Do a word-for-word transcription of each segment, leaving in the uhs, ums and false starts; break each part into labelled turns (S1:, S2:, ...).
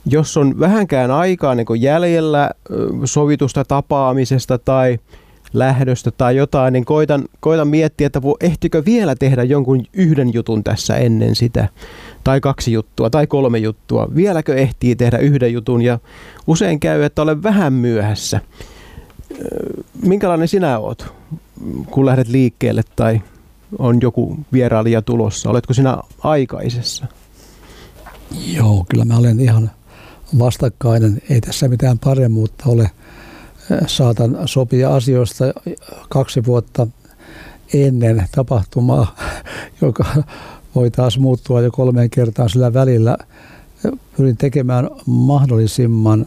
S1: jos on vähänkään aikaa niin kuin jäljellä sovitusta tapaamisesta tai lähdöstä tai jotain, niin koitan, koitan miettiä, että ehtikö vielä tehdä jonkun yhden jutun tässä ennen sitä, tai kaksi juttua, tai kolme juttua. Vieläkö ehtii tehdä yhden jutun, ja usein käy, että olen vähän myöhässä. Minkälainen sinä oot, kun lähdet liikkeelle, tai on joku vierailija tulossa? Oletko sinä aikaisessa?
S2: Joo, kyllä mä olen ihan vastakkainen. Ei tässä mitään paremmuutta ole. Saatan sopia asioista kaksi vuotta ennen tapahtumaa, joka voi taas muuttua jo kolmeen kertaan sillä välillä. Pyrin tekemään mahdollisimman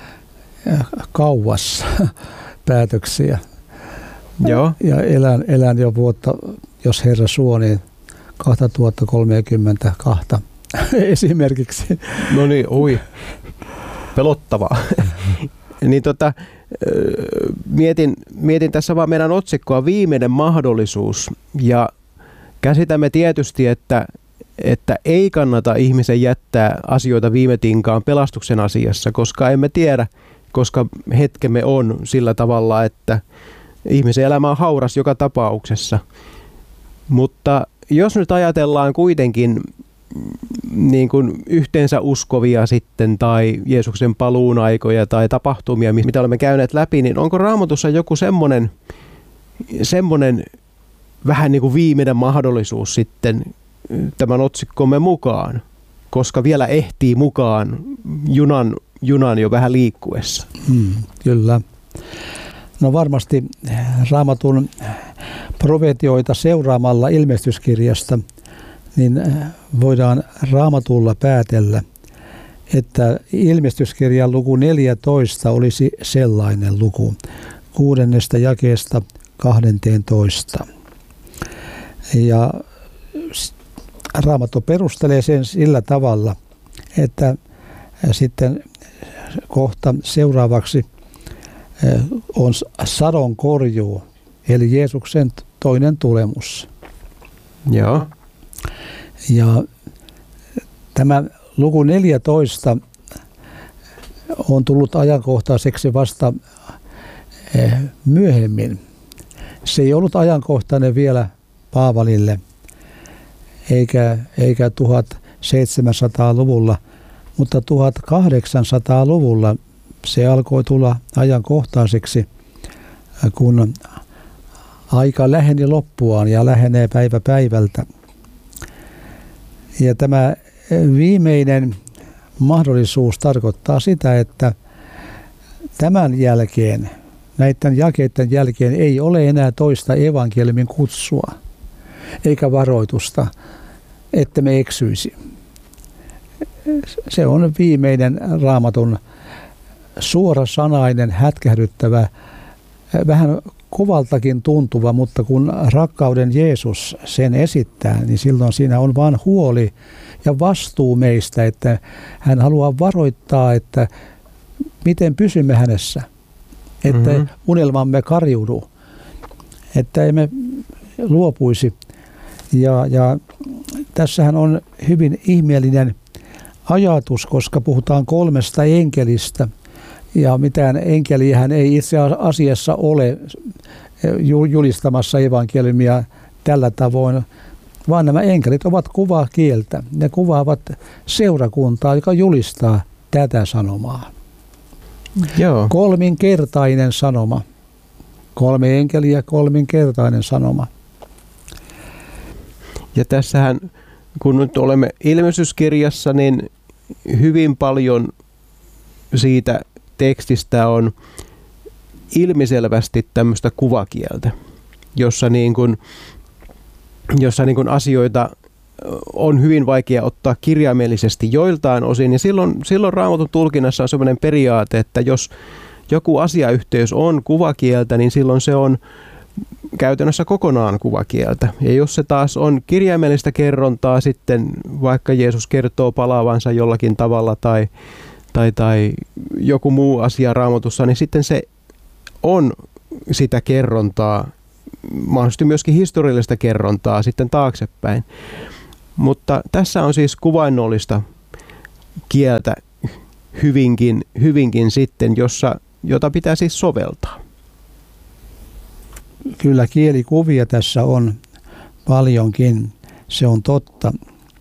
S2: kauas päätöksiä.
S1: Joo.
S2: Ja elän, elän jo vuotta, jos Herra suo, niin kaksituhattakolmekymmentäkaksi esimerkiksi.
S1: No niin, ui. Pelottavaa. Niin tota, mietin, mietin tässä vaan meidän otsikkoa viimeinen mahdollisuus, ja käsitämme tietysti, että, että ei kannata ihmisen jättää asioita viime tinkaan pelastuksen asiassa, koska emme tiedä, koska hetkemme on sillä tavalla, että ihmisen elämä on hauras joka tapauksessa. Mutta jos nyt ajatellaan kuitenkin niin kuin yhteensä uskovia sitten tai Jeesuksen paluun aikoja tai tapahtumia, mitä olemme käyneet läpi, niin onko Raamatussa joku semmoinen, semmoinen vähän niin kuin viimeinen mahdollisuus sitten tämän otsikkomme mukaan, koska vielä ehtii mukaan junan, junan jo vähän liikkuessa?
S2: Hmm, kyllä. No varmasti Raamatun profetioita seuraamalla ilmestyskirjasta niin voidaan Raamatulla päätellä, että ilmestyskirjan luku neljätoista olisi sellainen luku, kuudennesta jakeesta kahdenteentoista. Ja Raamattu perustelee sen sillä tavalla, että sitten kohta seuraavaksi on sadon korjuu, eli Jeesuksen toinen tulemus.
S1: Joo.
S2: Ja tämä luku neljätoista on tullut ajankohtaiseksi vasta myöhemmin. Se ei ollut ajankohtainen vielä Paavalille, eikä, eikä tuhatseitsemänsataaluvulla, mutta tuhatkahdeksansataaluvulla se alkoi tulla ajankohtaiseksi, kun aika läheni loppuaan ja lähenee päivä päivältä. Ja tämä viimeinen mahdollisuus tarkoittaa sitä, että tämän jälkeen, näiden jakeiden jälkeen ei ole enää toista evankeliumin kutsua eikä varoitusta, että me eksyisi. Se on viimeinen Raamatun suorasanainen, hätkähdyttävä, vähän kovaltakin tuntuva, mutta kun rakkauden Jeesus sen esittää, niin silloin siinä on vain huoli ja vastuu meistä, että hän haluaa varoittaa, että miten pysymme hänessä, että mm-hmm. unelmamme karjudu, että emme luopuisi. Ja, ja tässähän on hyvin ihmeellinen ajatus, koska puhutaan kolmesta enkelistä, ja mitään enkeliähän ei itse asiassa ole julistamassa evankeliumia tällä tavoin, vaan nämä enkelit ovat kuvakieltä. Ne kuvaavat seurakuntaa, joka julistaa tätä sanomaa.
S1: Joo.
S2: Kolminkertainen sanoma. Kolme enkeliä, kolminkertainen sanoma.
S1: Ja tässähän, kun nyt olemme ilmestyskirjassa, niin hyvin paljon siitä tekstistä on ilmiselvästi tämmöistä kuvakieltä, jossa, niin kuin, jossa niin kuin asioita on hyvin vaikea ottaa kirjaimellisesti joiltain osin. Ja silloin, silloin Raamatun tulkinnassa on sellainen periaate, että jos joku asiayhteys on kuvakieltä, niin silloin se on käytännössä kokonaan kuvakieltä. Ja jos se taas on kirjaimellistä kerrontaa, sitten vaikka Jeesus kertoo palaavansa jollakin tavalla tai Tai, tai joku muu asia Raamatussa, niin sitten se on sitä kerrontaa, mahdollisesti myöskin historiallista kerrontaa sitten taaksepäin. Mutta tässä on siis kuvainnollista kieltä hyvinkin, hyvinkin sitten, jossa, jota pitää siis soveltaa.
S2: Kyllä kielikuvia tässä on paljonkin, se on totta.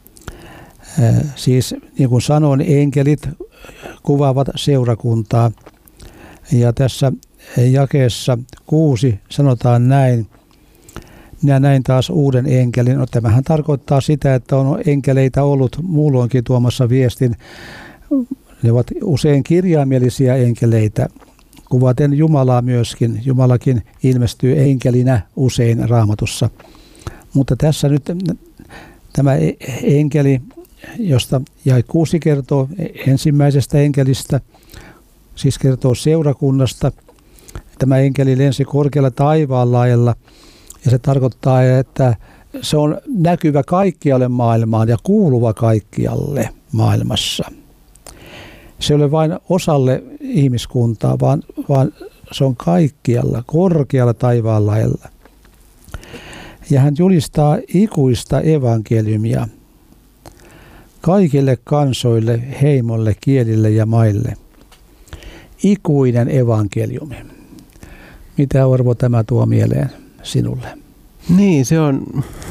S2: Siis niin kuin sanoin, enkelit kuvaavat seurakuntaa ja tässä jakeessa kuusi sanotaan näin. Minä näin taas uuden enkelin. No, tämähän tarkoittaa sitä, että on enkeleitä ollut muulloinkin tuomassa viestin. Ne ovat usein kirjaimellisia enkeleitä, kuvaten Jumalaa myöskin. Jumalakin ilmestyy enkelinä usein Raamatussa. Mutta tässä nyt tämä enkeli, josta jae kuusi kertoo ensimmäisestä enkelistä, siis kertoo seurakunnasta. Tämä enkeli lensi korkealla taivaan laella ja se tarkoittaa, että se on näkyvä kaikkialle maailmaan ja kuuluva kaikkialle maailmassa. Se ei ole vain osalle ihmiskuntaa, vaan, vaan se on kaikkialla, korkealla taivaan laella. Ja hän julistaa ikuista evankeliumia kaikille kansoille, heimolle, kielille ja maille. Ikuinen evankeliumi. Mitä, Orvo, tämä tuo mieleen sinulle?
S1: Niin, se on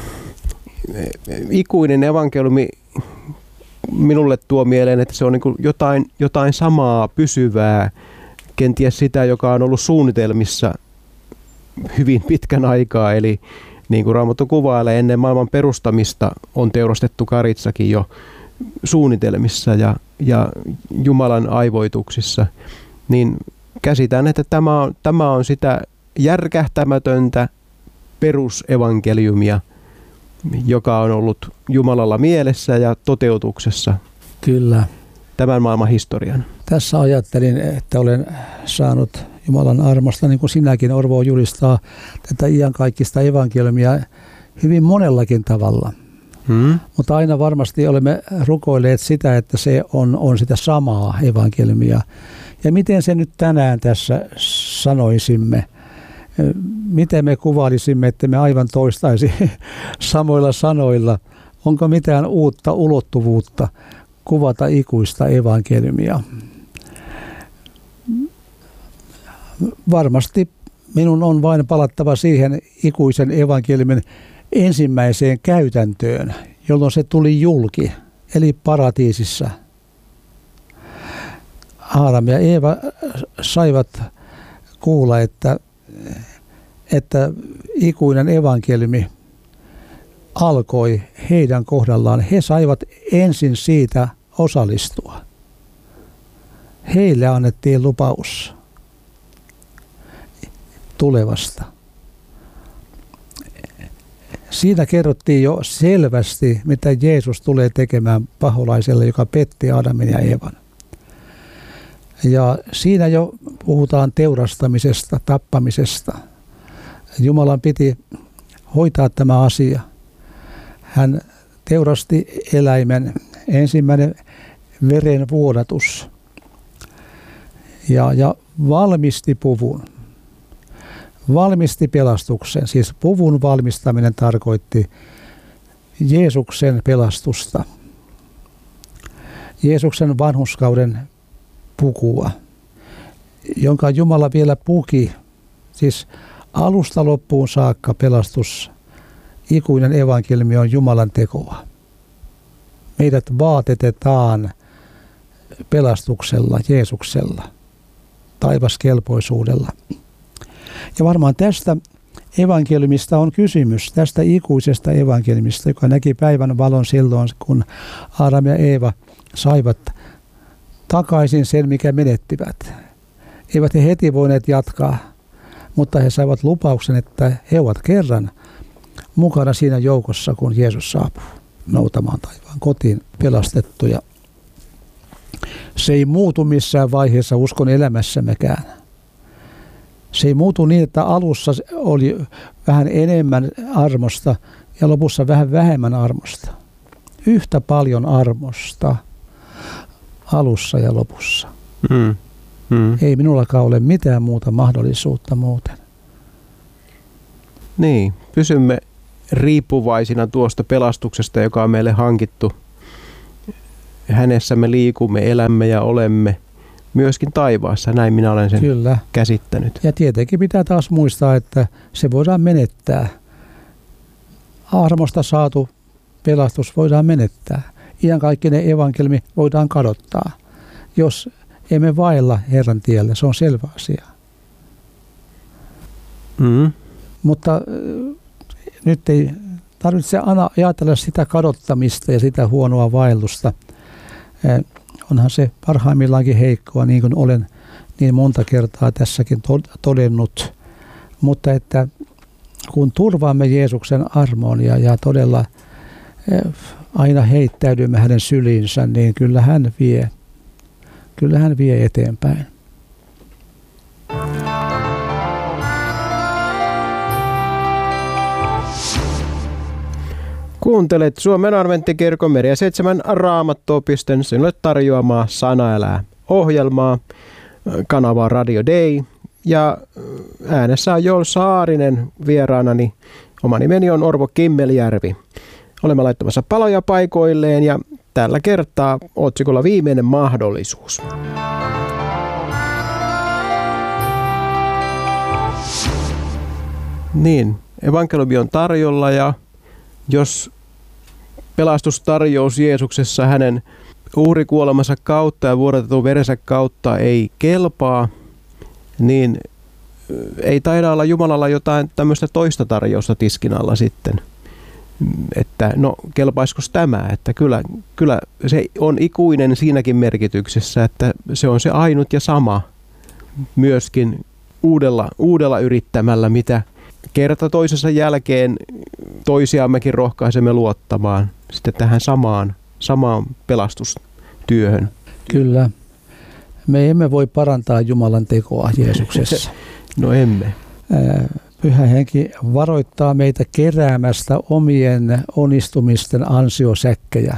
S1: ikuinen evankeliumi. Minulle tuo mieleen, että se on niin kuin jotain, jotain samaa, pysyvää, kenties sitä, joka on ollut suunnitelmissa hyvin pitkän aikaa. Eli niin kuin Raamattu kuvailee, ennen maailman perustamista on teurastettu karitsakin jo suunnitelmissa ja, ja Jumalan aivoituksissa. Niin käsitän, että tämä on, tämä on sitä järkähtämätöntä perusevankeliumia, joka on ollut Jumalalla mielessä ja toteutuksessa.
S2: Kyllä.
S1: Tämän maailman historian.
S2: Tässä ajattelin, että olen saanut Jumalan armosta, niin kuin sinäkin, Orvo, julistaa tätä iankaikkista evankeliumia hyvin monellakin tavalla. Hmm. Mutta aina varmasti olemme rukoilleet sitä, että se on, on sitä samaa evankeliumia. Ja miten se nyt tänään tässä sanoisimme? Miten me kuvailisimme, että me aivan toistaisi samoilla sanoilla? Onko mitään uutta ulottuvuutta kuvata ikuista evankeliumia? Varmasti minun on vain palattava siihen ikuisen evankeliumin ensimmäiseen käytäntöön, jolloin se tuli julki, eli paratiisissa. Aadam ja Eeva saivat kuulla, että, että ikuinen evankeliumi alkoi heidän kohdallaan. He saivat ensin siitä osallistua. Heille annettiin lupaus tulevasta. Siinä kerrottiin jo selvästi, mitä Jeesus tulee tekemään paholaiselle, joka petti Aadamin ja Eevan. Ja siinä jo puhutaan teurastamisesta, tappamisesta. Jumalan piti hoitaa tämä asia. Hän teurasti eläimen, ensimmäinen veren vuodatus, ja, ja valmisti puvun. Valmisti pelastuksen, siis puvun valmistaminen tarkoitti Jeesuksen pelastusta. Jeesuksen vanhurskauden pukua, jonka Jumala vielä puki, siis alusta loppuun saakka pelastus, ikuinen evankeliumi on Jumalan tekoa. Meidät vaatetetaan pelastuksella, Jeesuksella, taivaskelpoisuudella. Ja varmaan tästä evankeliumista on kysymys, tästä ikuisesta evankeliumista, joka näki päivän valon silloin, kun Aadam ja Eeva saivat takaisin sen, mikä menettivät. Eivät he heti voineet jatkaa, mutta he saivat lupauksen, että he ovat kerran mukana siinä joukossa, kun Jeesus saapuu noutamaan taivaan kotiin pelastettuja. Se ei muutu missään vaiheessa uskon elämässämmekään. Se ei muutu niin, että alussa oli vähän enemmän armosta ja lopussa vähän vähemmän armosta. Yhtä paljon armosta alussa ja lopussa. Mm. Mm. Ei minullakaan ole mitään muuta mahdollisuutta muuten.
S1: Niin, pysymme riippuvaisina tuosta pelastuksesta, joka on meille hankittu hänessä me liikumme, elämme ja olemme myöskin taivaassa. Näin minä olen sen Kyllä. käsittänyt.
S2: Ja tietenkin pitää taas muistaa, että se voidaan menettää. Armosta saatu pelastus voidaan menettää. Iankaikkinen evankeliumi voidaan kadottaa, jos emme vailla Herran tielle. Se on selvä asia.
S1: Mm.
S2: Mutta äh, nyt ei tarvitse aina ajatella sitä kadottamista ja sitä huonoa vaellusta. Äh, onhan se parhaimmillaankin heikkoa, niin kuin olen niin monta kertaa tässäkin todennut. Mutta että kun turvaamme Jeesuksen armoon ja, ja todella äh, aina heittäydymme hänen syliinsä, niin kyllä hän vie, kyllä hän vie eteenpäin.
S1: Kuuntelet Suomen Adventtikirkon Media seitsemän Raamattuopiston sinulle tarjoamaa Sana elää -ohjelmaa. Kanava Radio Day ja äänessä on Joel Saarinen vieraanani. Oma nimeni on Orvo Kimmeljärvi. Olemme laittamassa paloja paikoilleen ja tällä kertaa otsikolla Viimeinen mahdollisuus. Niin, evankeliumi on tarjolla ja jos pelastustarjous Jeesuksessa hänen uhrikuolemansa kautta ja vuodatetun verensä kautta ei kelpaa, niin ei taida olla Jumalalla jotain tämmöistä toista tarjousta tiskin alla sitten. Että no kelpaisiko tämä, että kyllä, kyllä se on ikuinen siinäkin merkityksessä, että se on se ainut ja sama myöskin uudella, uudella yrittämällä, mitä kerta toisensa jälkeen toisiammekin rohkaisemme luottamaan sitten tähän samaan, samaan pelastustyöhön.
S2: Kyllä. Me emme voi parantaa Jumalan tekoa Jeesuksessa.
S1: No emme.
S2: Pyhä Henki varoittaa meitä keräämästä omien onnistumisten ansiosäkkejä.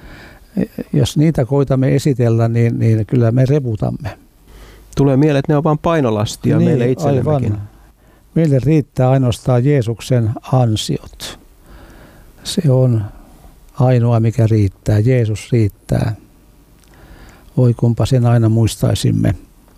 S2: Jos niitä koitamme esitellä, niin, niin kyllä me reputamme.
S1: Tulee mieleen, että ne on vain painolastia niin, meille itsellemmekin. Aivan.
S2: Meille riittää ainoastaan Jeesuksen ansiot. Se on ainoa, mikä riittää. Jeesus riittää. Oi kumpa sen aina muistaisimme.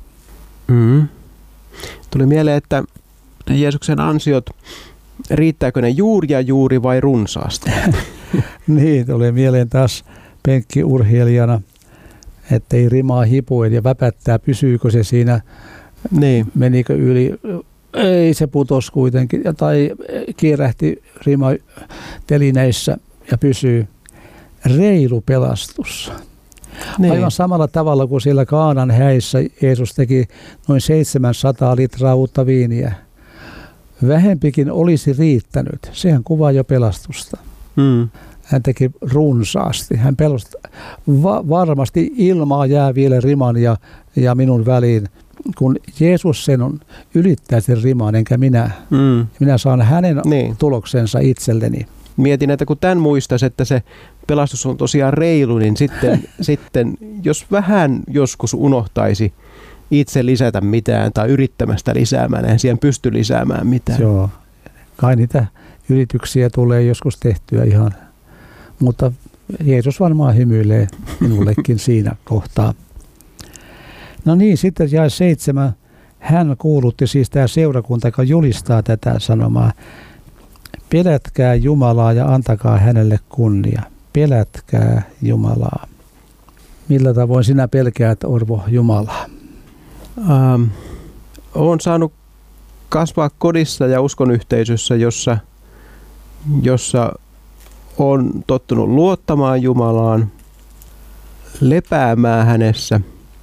S1: Mm. Tuli mieleen, että Jeesuksen ansiot, riittääkö ne juuri ja juuri vai runsaasti?
S2: Niin, tuli mieleen taas penkkiurheilijana, ettei rimaa hipuen ja väpättää, pysyykö se siinä, niin. Menikö yli, ei se putos kuitenkin, tai kierähti rima telineissä ja pysyy. Reilu pelastus. Niin. Aivan samalla tavalla kuin siellä Kaanan häissä Jeesus teki noin seitsemänsataa litraa uutta viiniä. Vähempikin olisi riittänyt. Sehän kuvaa jo pelastusta.
S1: Mm.
S2: Hän teki runsaasti. Hän pelasti. Va- varmasti ilmaa jää vielä riman ja, ja minun väliin, kun Jeesus sen on, ylittää sen riman, enkä minä.
S1: Mm.
S2: Minä saan hänen
S1: niin.
S2: tuloksensa itselleni.
S1: Mietin, että kun tämän muistaisi, että se pelastus on tosiaan reilu, niin sitten, sitten jos vähän joskus unohtaisi itse lisätä mitään tai yrittämästä lisäämään, eihän siihen pysty lisäämään mitään.
S2: Joo, kai niitä yrityksiä tulee joskus tehtyä ihan, mutta Jeesus varmaan hymyilee minullekin siinä kohtaa. No niin, sitten jae seitsemän. Hän kuulutti, siis tämä seurakunta, joka julistaa tätä sanomaa. Pelätkää Jumalaa ja antakaa hänelle kunnia. Pelätkää Jumalaa. Millä tavoin sinä pelkäät, Orvo, Jumalaa?
S1: Ähm, olen saanut kasvaa kodissa ja uskonyhteisössä, jossa, jossa on tottunut luottamaan Jumalaan, lepäämään hänessä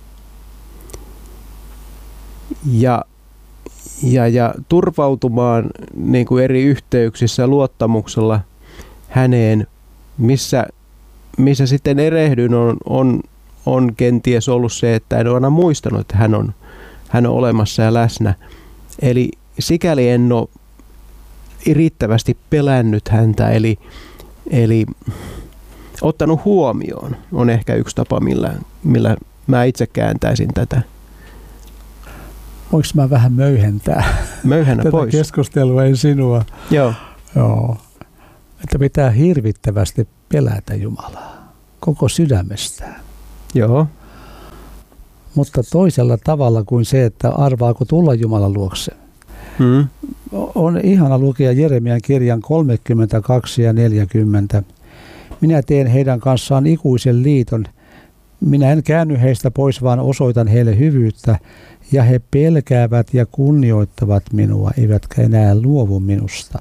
S1: ja Ja, ja turvautumaan niin kuin eri yhteyksissä luottamuksella häneen, missä, missä sitten erehdyn on, on, on kenties ollut se, että en ole aina muistanut, että hän on, hän on olemassa ja läsnä. Eli sikäli en ole riittävästi pelännyt häntä, eli, eli ottanut huomioon on ehkä yksi tapa, millä, millä mä itse kääntäisin tätä.
S2: Voinko mä vähän möyhentää
S1: Möyhennä
S2: tätä
S1: pois.
S2: keskustelua, ei sinua?
S1: Joo.
S2: Joo. Että pitää hirvittävästi pelätä Jumalaa. koko sydämestään.
S1: Joo.
S2: Mutta toisella tavalla kuin se, että arvaako tulla Jumalan luokse.
S1: Hmm.
S2: On ihana lukea Jeremian kirjan kolmekymmentäkaksi ja neljäkymmentä. Minä teen heidän kanssaan ikuisen liiton. Minä en käänny heistä pois, vaan osoitan heille hyvyyttä, ja he pelkäävät ja kunnioittavat minua, eivätkä enää luovu minusta.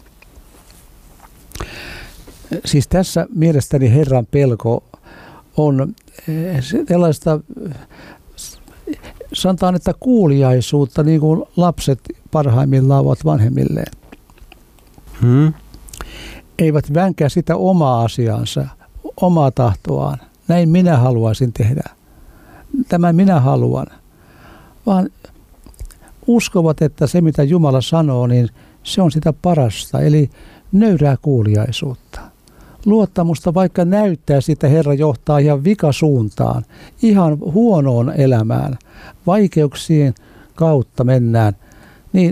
S2: Siis tässä mielestäni Herran pelko on sellaista, sanotaan, että kuuliaisuutta, niin kuin lapset parhaimmillaan ovat vanhemmilleen.
S1: Hmm.
S2: Eivät vänkää sitä omaa asiaansa, omaa tahtoaan. Näin minä haluaisin tehdä. Tämän minä haluan. Vaan uskovat, että se mitä Jumala sanoo, niin se on sitä parasta. Eli nöyrää kuuliaisuutta. Luottamusta, vaikka näyttää sitä Herra johtaa ihan vikasuuntaan, ihan huonoon elämään, vaikeuksien kautta mennään, niin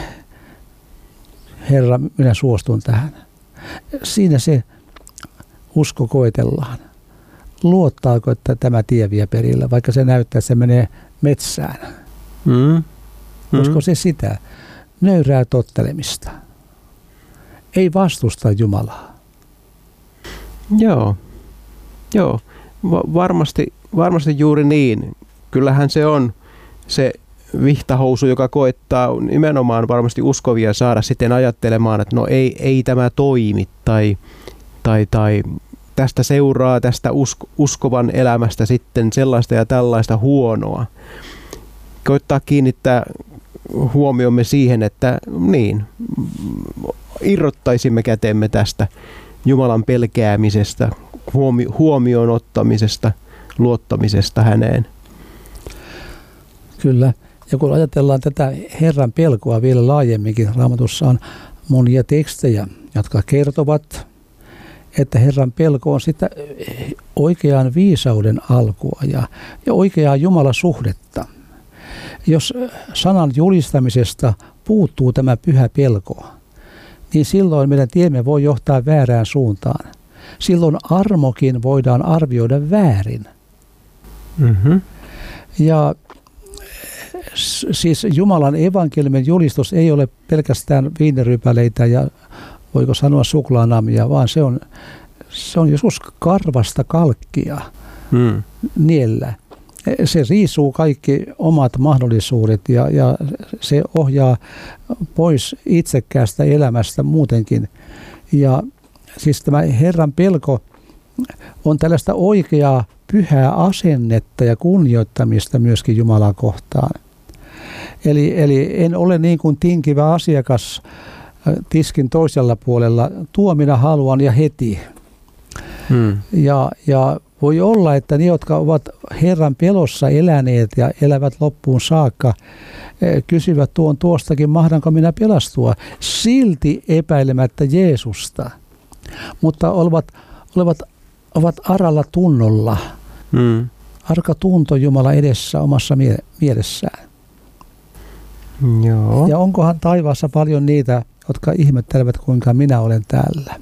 S2: Herra, minä suostun tähän. Siinä se usko koetellaan. Luottaako, että tämä tie vie perille, vaikka se näyttää, että se menee metsään.
S1: Mm. Mm.
S2: Usko se sitä? Nöyrää tottelemista. Ei vastusta Jumalaa.
S1: Joo, Joo. Va- varmasti, varmasti juuri niin. Kyllähän se on se vihtahousu, joka koettaa nimenomaan varmasti uskovia saada sitten ajattelemaan, että no ei, ei tämä toimi tai, tai, tai tästä seuraa tästä usko, uskovan elämästä sitten sellaista ja tällaista huonoa. Koittaa kiinnittää huomiomme siihen, että niin, irrottaisimme kätemme tästä Jumalan pelkäämisestä, huomi, huomioon ottamisesta, luottamisesta häneen.
S2: Kyllä. Ja kun ajatellaan tätä Herran pelkoa vielä laajemminkin, Raamatussa on monia tekstejä, jotka kertovat, että Herran pelko on sitä oikean viisauden alkua ja, ja oikeaa Jumalasuhdetta. Jos sanan julistamisesta puuttuu tämä pyhä pelko, niin silloin meidän tiemme voi johtaa väärään suuntaan. Silloin armokin voidaan arvioida väärin.
S1: Mm-hmm.
S2: Ja siis Jumalan evankeliumin julistus ei ole pelkästään viinirypäleitä ja voiko sanoa suklaanamia, vaan se on, se on joskus karvasta kalkkia mm. niellä. Se riisuu kaikki omat mahdollisuudet ja, ja se ohjaa pois itsekkäästä elämästä muutenkin. Ja siis tämä Herran pelko on tällaista oikeaa pyhää asennetta ja kunnioittamista myöskin Jumalaa kohtaan. Eli, eli en ole niin kuin tinkivä asiakas tiskin toisella puolella. Tuo minä haluan ja heti. Hmm. Ja, ja voi olla, että ne, jotka ovat Herran pelossa eläneet ja elävät loppuun saakka, kysyvät tuon tuostakin, mahdanko minä pelastua, silti epäilemättä Jeesusta. Mutta olevat, olevat, ovat aralla tunnolla. Hmm. Arka tunto Jumala edessä omassa mie- mielessään.
S1: Joo.
S2: Ja onkohan taivaassa paljon niitä, jotka ihmettelevät, kuinka minä olen täällä.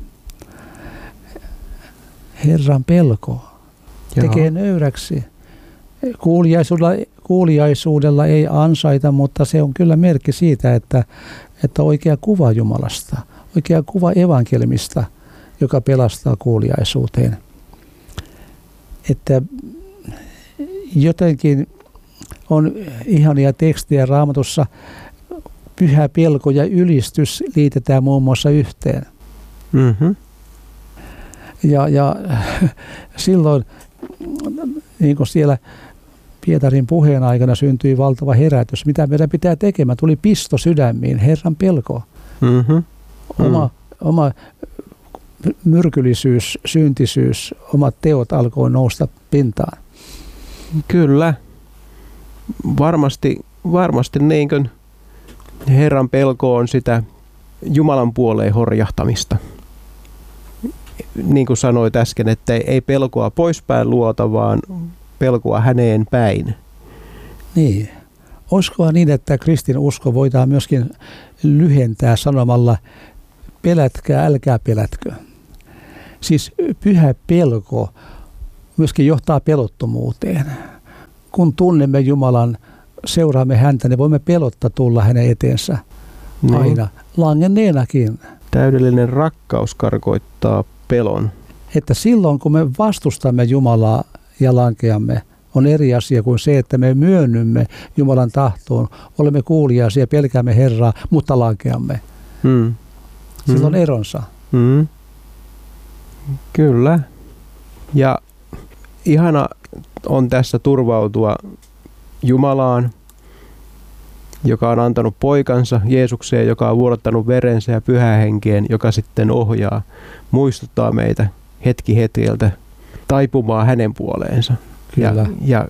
S2: Herran pelko tekee nöyräksi. Kuuliaisuudella, kuuliaisuudella ei ansaita, mutta se on kyllä merkki siitä, että, että oikea kuva Jumalasta, oikea kuva evankeliumista, joka pelastaa kuuliaisuuteen. Että jotenkin on ihania tekstejä Raamatussa, pyhä pelko ja ylistys liitetään muun muassa yhteen.
S1: Mm-hmm.
S2: Ja, ja silloin, niin kuin siellä Pietarin puheen aikana syntyi valtava herätys, mitä meidän pitää tekemään, tuli pisto sydämiin, Herran pelko. Mm-hmm. Oma, oma myrkyllisyys, syntisyys, omat teot alkoi nousta pintaan.
S1: Kyllä. Varmasti, varmasti niin kuin Herran pelko on sitä Jumalan puoleen horjahtamista. Niin kuin sanoit äsken, että ei pelkoa poispäin luota, vaan pelkoa häneen päin.
S2: Niin. Olisikohan niin, että kristinusko voidaan myöskin lyhentää sanomalla pelätkää, älkää pelätkö. Siis pyhä pelko myöskin johtaa pelottomuuteen. Kun tunnemme Jumalan, seuraamme häntä, niin voimme pelotta tulla hänen eteensä no. aina, langenneenakin.
S1: Täydellinen rakkaus karkoittaa pelon.
S2: Että silloin, kun me vastustamme Jumalaa ja lankeamme, on eri asia kuin se, että me myönnymme Jumalan tahtoon, olemme kuuliaisia ja pelkäämme Herraa, mutta lankeamme. Mm. Silloin mm. eronsa.
S1: Mm. Kyllä. Ja ihana on tässä turvautua Jumalaan, joka on antanut poikansa Jeesukseen, joka on vuodattanut verensä ja Pyhän Henkeen, joka sitten ohjaa, muistuttaa meitä hetki hetkeltä taipumaan hänen puoleensa. Ja, ja,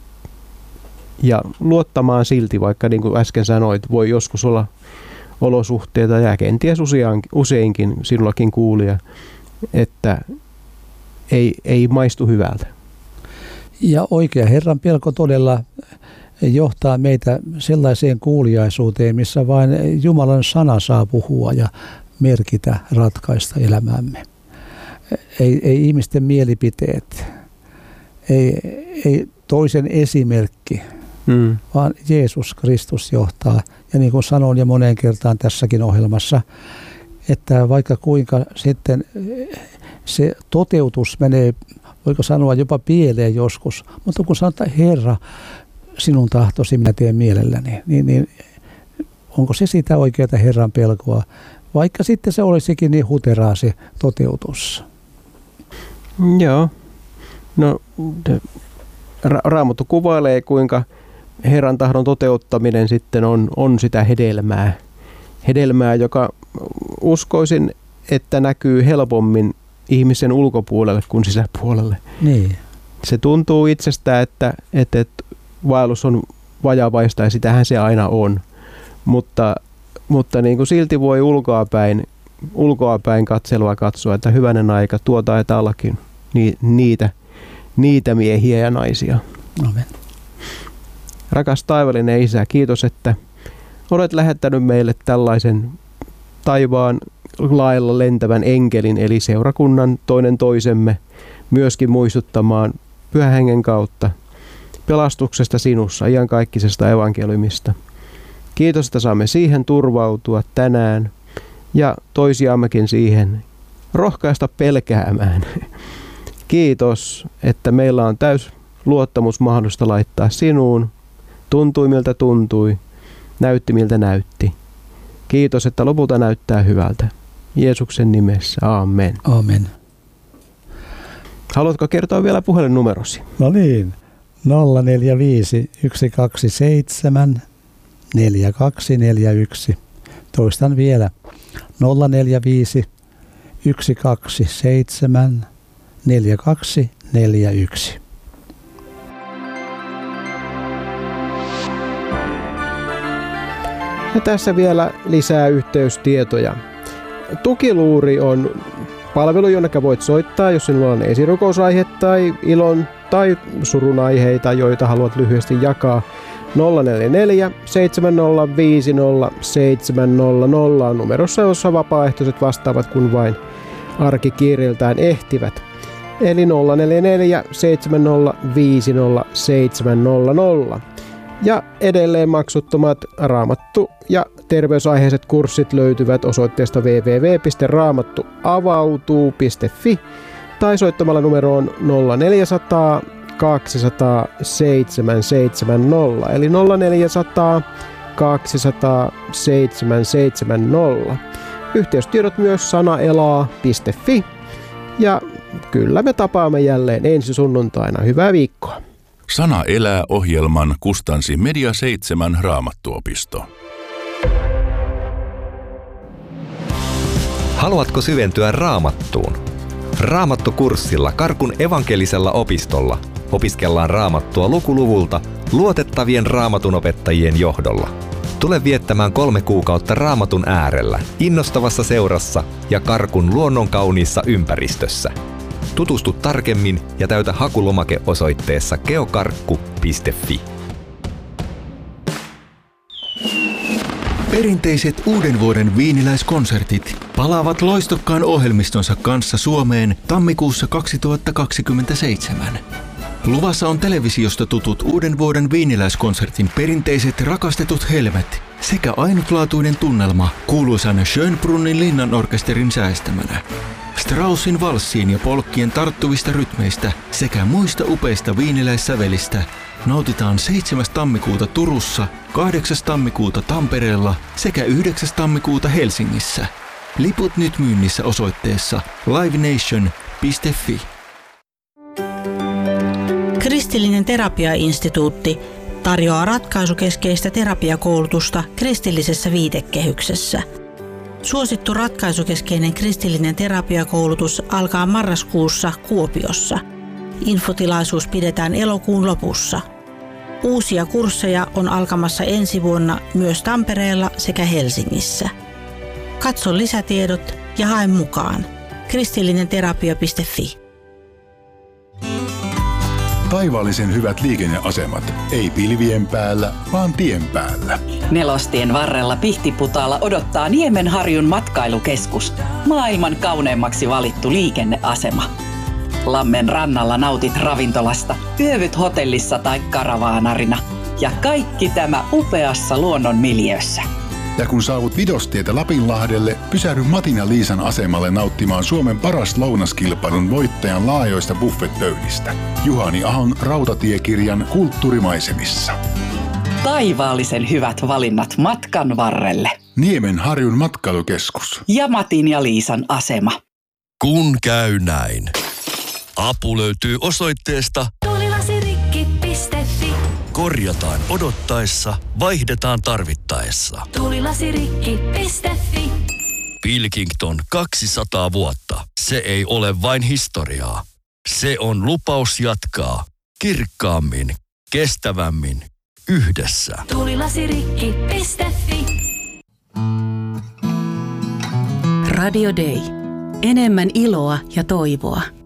S1: ja luottamaan silti, vaikka niin kuin äsken sanoit, voi joskus olla olosuhteita ja kenties useinkin sinullakin kuulija, että ei, ei maistu hyvältä.
S2: Ja oikea Herran pelko todella johtaa meitä sellaiseen kuuliaisuuteen, missä vain Jumalan sana saa puhua ja merkitä, ratkaista elämämme. Ei, ei ihmisten mielipiteet, ei, ei toisen esimerkki, mm. vaan Jeesus Kristus johtaa. Ja niin kuin sanoin jo moneen kertaan tässäkin ohjelmassa, että vaikka kuinka sitten se toteutus menee, voiko sanoa jopa pieleen joskus, mutta kun sanotaan, Herra, sinun tahtosi minä teen mielelläni, niin, niin onko se sitä oikeaa Herran pelkoa, vaikka sitten se olisikin niin huteraa se toteutus?
S1: Joo. No, Ra- Raamattu kuvailee, kuinka Herran tahdon toteuttaminen sitten on, on sitä hedelmää. Hedelmää, joka uskoisin, että näkyy helpommin ihmisen ulkopuolelle kuin sisäpuolelle.
S2: Niin.
S1: Se tuntuu itsestä, että, että, että vaellus on vajavaista ja sitähän se aina on. Mutta, mutta niin kuin silti voi ulkoapäin, ulkoapäin katselua katsoa, että hyvänen aika tuo taitaallakin ni, niitä, niitä miehiä ja naisia.
S2: Amen.
S1: Rakas taivallinen Isä, kiitos, että olet lähettänyt meille tällaisen taivaan lailla lentävän enkelin, eli seurakunnan toinen toisemme, myöskin muistuttamaan Pyhän Hengen kautta pelastuksesta sinussa, iankaikkisesta evankeliumista. Kiitos, että saamme siihen turvautua tänään ja toisiammekin siihen rohkaista pelkäämään. Kiitos, että meillä on täys luottamus mahdollista laittaa sinuun. Tuntui miltä tuntui, näytti miltä näytti. Kiitos, että lopulta näyttää hyvältä. Jeesuksen nimessä, aamen.
S2: Aamen.
S1: Haluatko kertoa vielä puhelinnumerosi?
S2: No niin, nolla neljä viisi yksi kaksi seitsemän neljä kaksi neljä yksi. Toistan vielä, nolla neljä viisi yksi kaksi seitsemän neljä kaksi neljä yksi.
S1: Ja tässä vielä lisää yhteystietoja. Tukiluuri on palvelu, jonne voit soittaa, jos sinulla on esirukousaihhe tai ilon tai surun aiheita, joita haluat lyhyesti jakaa. nolla neljä neljä seitsemän nolla viisi nolla seitsemän nolla nolla on numerossa, jossa vapaaehtoiset vastaavat, kun vain arkikiireiltään ehtivät. Eli nolla neljä neljä seitsemän nolla viisi nolla seitsemän nolla nolla. Ja edelleen maksuttomat raamattu- ja terveysaiheiset kurssit löytyvät osoitteesta double-u double-u double-u piste raamattuavautuu piste fi tai soittamalla numeroon nolla neljä nolla nolla kaksi nolla nolla seitsemän seitsemän nolla eli nolla neljä nolla nolla kaksi nolla nolla seitsemän seitsemän nolla. Yhteystiedot myös sanaelaa piste fi ja kyllä me tapaamme jälleen ensi sunnuntaina. Hyvää viikkoa!
S3: Sana elää -ohjelman kustansi Media seitsemän Raamattuopisto.
S4: Haluatko syventyä Raamattuun? Raamattukurssilla Karkun evankelisella opistolla opiskellaan Raamattua lukuluvulta luotettavien raamatunopettajien johdolla. Tule viettämään kolme kuukautta Raamatun äärellä, innostavassa seurassa ja Karkun luonnonkauniissa ympäristössä. Tutustu tarkemmin ja täytä hakulomake osoitteessa geokarkku piste fi.
S5: Perinteiset uuden vuoden viiniläiskonsertit
S3: palaavat loistokkaan ohjelmistonsa kanssa Suomeen tammikuussa kaksituhattakaksikymmentäseitsemän. Luvassa on televisiosta tutut uuden vuoden viiniläiskonsertin perinteiset rakastetut helmet sekä ainutlaatuinen tunnelma kuuluisan Schönbrunnin linnanorkesterin säästämänä. Straussin valssiin ja polkkien tarttuvista rytmeistä sekä muista upeista viiniläissävelistä nautitaan seitsemäs tammikuuta Turussa, kahdeksas tammikuuta Tampereella sekä yhdeksäs tammikuuta Helsingissä. Liput nyt myynnissä osoitteessa livenation piste fi.
S5: Kristillinen terapiainstituutti tarjoaa ratkaisukeskeistä terapiakoulutusta kristillisessä viitekehyksessä. Suosittu ratkaisukeskeinen kristillinen terapiakoulutus alkaa marraskuussa Kuopiossa. Infotilaisuus pidetään elokuun lopussa. Uusia kursseja on alkamassa ensi vuonna myös Tampereella sekä Helsingissä. Katso lisätiedot ja hae mukaan. kristillinen terapia piste fi.
S6: Taivaallisen hyvät liikenneasemat. Ei pilvien päällä, vaan tien päällä.
S7: Nelostien varrella Pihtiputaalla odottaa Niemenharjun matkailukeskus. Maailman kauneimmaksi valittu liikenneasema. Lammen rannalla nautit ravintolasta, yövyt hotellissa tai karavaanarina. Ja kaikki tämä upeassa luonnon miljöössä.
S6: Ja kun saavut Vidostietä Lapinlahdelle, pysähdy Matin ja Liisan asemalle nauttimaan Suomen paras lounaskilpailun voittajan laajoista buffetpöydistä. Juhani Ahon rautatiekirjan kulttuurimaisemissa.
S7: Taivaallisen hyvät valinnat matkan varrelle.
S6: Niemenharjun matkailukeskus.
S7: Ja Matin ja Liisan asema.
S8: Kun käy näin. Apu löytyy osoitteesta
S9: tuulilasirikki piste fi.
S8: Korjataan odottaessa, vaihdetaan tarvittaessa.
S9: tuulilasirikki piste fi.
S8: Pilkington kaksisataa vuotta. Se ei ole vain historiaa. Se on lupaus jatkaa kirkkaammin, kestävämmin, yhdessä.
S9: tuulilasirikki piste fi.
S10: Radio Day. Enemmän iloa ja toivoa.